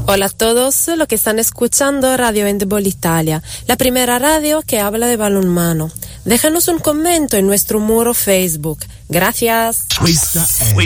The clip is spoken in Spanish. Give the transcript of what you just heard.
Hola a todos los que están escuchando Radio Handball Italia, la primera radio que habla de balonmano. Déjanos un comentario en nuestro muro Facebook. Gracias. Questa è